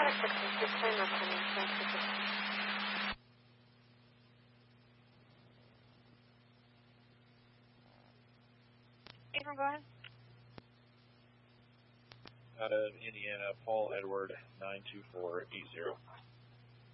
April, go ahead. Out of Indiana, Paul Edward 92480.